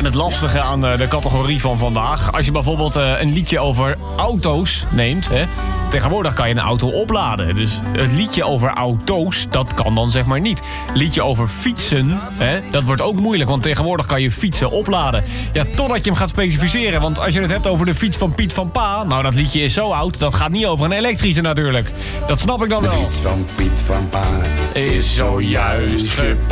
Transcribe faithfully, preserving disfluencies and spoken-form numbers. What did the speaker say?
het lastige aan uh, de categorie van vandaag. Als je bijvoorbeeld uh, een liedje over auto's neemt... Hè, tegenwoordig kan je een auto opladen. Dus het liedje over auto's, dat kan dan zeg maar niet. Liedje over fietsen, hè, dat wordt ook moeilijk. Want tegenwoordig kan je fietsen opladen. Ja, totdat je hem gaat specificeren. Want als je het hebt over de fiets van Piet van Pa... nou, dat liedje is zo oud, dat gaat niet over een elektrische natuurlijk. Dat snap ik dan wel. De fiets van Piet van Pa is zojuist gepakt.